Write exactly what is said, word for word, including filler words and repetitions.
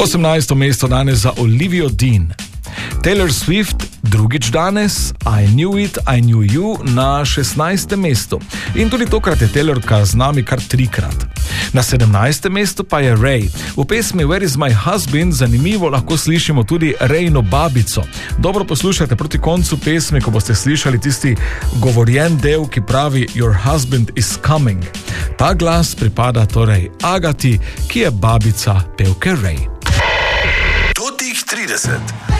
osemnajsto mesto danes za Olivia Dean. Taylor Swift drugič danes, I Knew It, I Knew You na šestnajstem mestu. In tudi tokrat je Taylorka z nami kar trikrat. Na sedemnajstem mestu pa je Ray. V pesmi Where is my husband zanimivo lahko slišimo tudi Rayno babico. Dobro poslušajte proti koncu pesmi, ko boste slišali tisti govorjen del, ki pravi Your husband is coming. Ta glas pripada torej Agati, ki je babica pevke Ray. Totih trideset.